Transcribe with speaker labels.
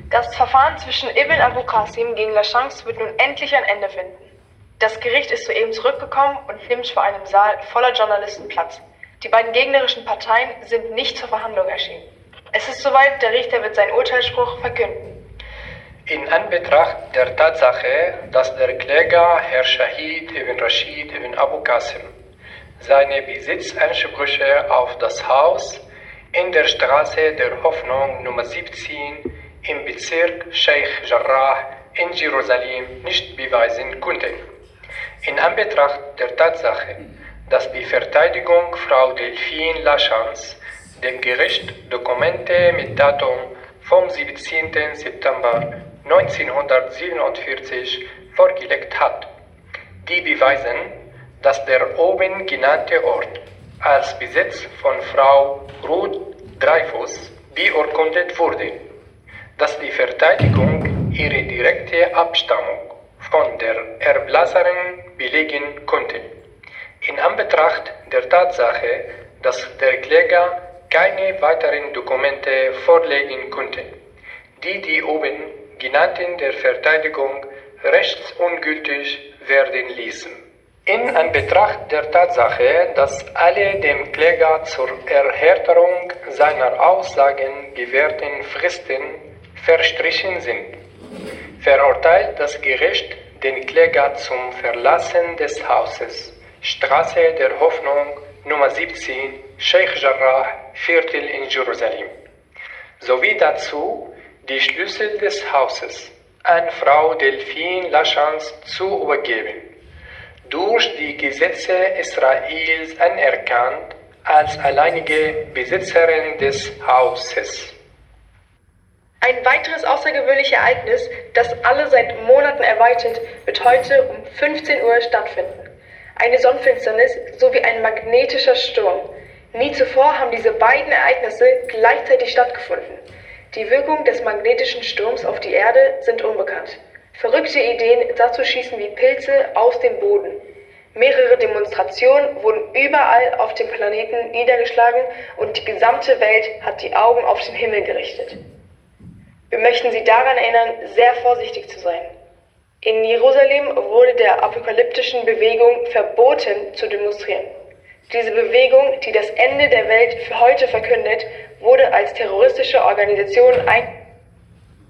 Speaker 1: Das Verfahren zwischen Ibn Abu Qasim gegen Lachance wird nun endlich ein Ende finden. Das Gericht ist soeben zurückgekommen und nimmt vor einem Saal voller Journalisten Platz. Die beiden gegnerischen Parteien sind nicht zur Verhandlung erschienen. Es ist soweit, der Richter wird seinen Urteilsspruch verkünden.
Speaker 2: In Anbetracht der Tatsache, dass der Kläger Herr Shahid ibn Rashid ibn Abu Qasim seine Besitzansprüche auf das Haus in der Straße der Hoffnung Nummer 17 im Bezirk Sheikh Jarrah in Jerusalem nicht beweisen konnte. In Anbetracht der Tatsache, dass die Verteidigung Frau Delphine Lachance dem Gericht Dokumente mit Datum vom 17. September 1947 vorgelegt hat, die beweisen, dass der oben genannte Ort als Besitz von Frau Ruth Dreyfus beurkundet wurde, dass die Verteidigung ihre direkte Abstammung von der Erblasserin belegen konnte. In Anbetracht der Tatsache, dass der Kläger keine weiteren Dokumente vorlegen konnte, die oben genannten der Verteidigung rechtsungültig werden ließen. In Anbetracht der Tatsache, dass alle dem Kläger zur Erhärterung seiner Aussagen gewährten Fristen verstrichen sind, verurteilt das Gericht den Kläger zum Verlassen des Hauses, Straße der Hoffnung Nummer 17, Sheikh Jarrah, Viertel in Jerusalem, sowie dazu die Schlüssel des Hauses an Frau Delphine Lachance zu übergeben, durch die Gesetze Israels anerkannt als alleinige Besitzerin des Hauses.
Speaker 1: Ein weiteres außergewöhnliches Ereignis, das alle seit Monaten erwartet, wird heute um 15 Uhr stattfinden. Eine Sonnenfinsternis sowie ein magnetischer Sturm. Nie zuvor haben diese beiden Ereignisse gleichzeitig stattgefunden. Die Wirkung des magnetischen Sturms auf die Erde sind unbekannt. Verrückte Ideen dazu schießen wie Pilze aus dem Boden. Mehrere Demonstrationen wurden überall auf dem Planeten niedergeschlagen und die gesamte Welt hat die Augen auf den Himmel gerichtet. Wir möchten Sie daran erinnern, sehr vorsichtig zu sein. In Jerusalem wurde der apokalyptischen Bewegung verboten zu demonstrieren. Diese Bewegung, die das Ende der Welt für heute verkündet, wurde als terroristische Organisation eingestuft.